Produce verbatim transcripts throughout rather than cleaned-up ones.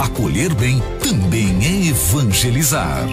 Acolher bem também é evangelizar.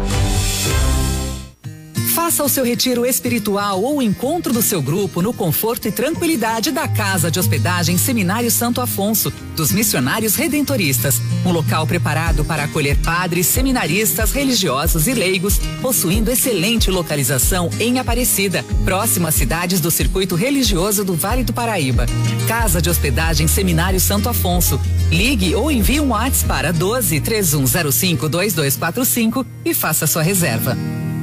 Faça o seu retiro espiritual ou o encontro do seu grupo no conforto e tranquilidade da Casa de Hospedagem Seminário Santo Afonso, dos Missionários Redentoristas. Um local preparado para acolher padres, seminaristas, religiosos e leigos, possuindo excelente localização em Aparecida, próximo às cidades do circuito religioso do Vale do Paraíba. Casa de Hospedagem Seminário Santo Afonso. Ligue ou envie um WhatsApp para doze, três um zero cinco, dois dois quatro cinco e faça sua reserva.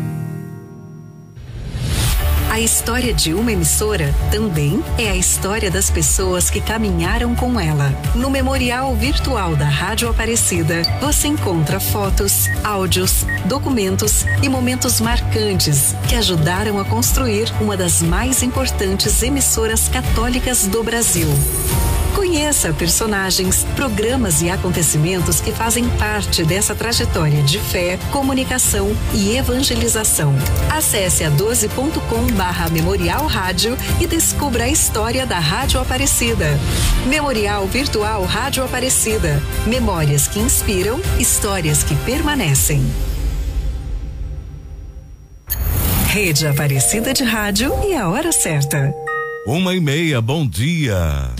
A história de uma emissora também é a história das pessoas que caminharam com ela. No Memorial Virtual da Rádio Aparecida, você encontra fotos, áudios, documentos e momentos marcantes que ajudaram a construir uma das mais importantes emissoras católicas do Brasil. Conheça personagens, programas e acontecimentos que fazem parte dessa trajetória de fé, comunicação e evangelização. Acesse a doze ponto com barra Memorial Rádio e descubra a história da Rádio Aparecida. Memorial Virtual Rádio Aparecida. Memórias que inspiram, histórias que permanecem. Rede Aparecida de Rádio e a hora certa. Uma e meia, bom dia.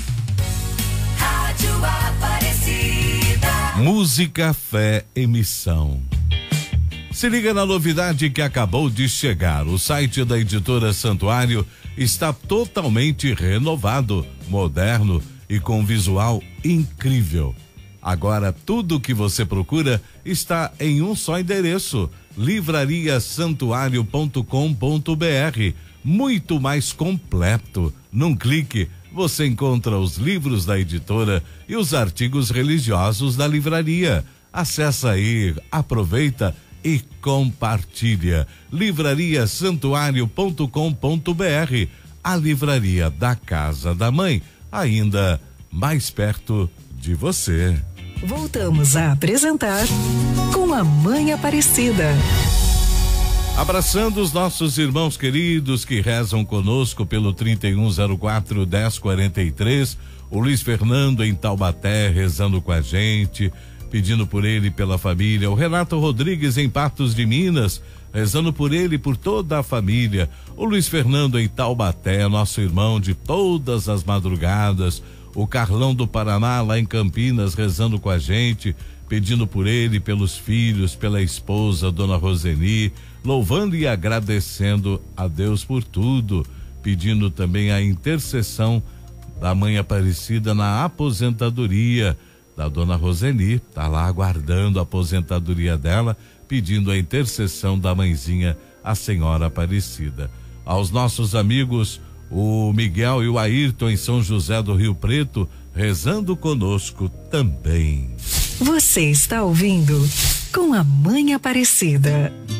Música, fé e missão. Se liga na novidade que acabou de chegar. O site da editora Santuário está totalmente renovado, moderno e com visual incrível. Agora tudo o que você procura está em um só endereço: livraria santuário ponto com ponto br. Muito mais completo. Num clique você encontra os livros da editora e os artigos religiosos da livraria. Acesse aí, aproveita e compartilha. livraria santuário ponto com ponto br, a livraria da Casa da Mãe, ainda mais perto de você. Voltamos a apresentar Com a Mãe Aparecida. Abraçando os nossos irmãos queridos que rezam conosco pelo trinta e um zero quatro, dez quarenta e três, o Luiz Fernando em Taubaté rezando com a gente, pedindo por ele e pela família, o Renato Rodrigues em Patos de Minas, rezando por ele e por toda a família, o Luiz Fernando em Taubaté, nosso irmão de todas as madrugadas, o Carlão do Paraná lá em Campinas rezando com a gente, pedindo por ele, pelos filhos, pela esposa, Dona Roseni, louvando e agradecendo a Deus por tudo, pedindo também a intercessão da Mãe Aparecida na aposentadoria da Dona Roseni, tá lá aguardando a aposentadoria dela, pedindo a intercessão da mãezinha, a Senhora Aparecida. Aos nossos amigos, o Miguel e o Ayrton em São José do Rio Preto, rezando conosco também. Você está ouvindo Com a Mãe Aparecida.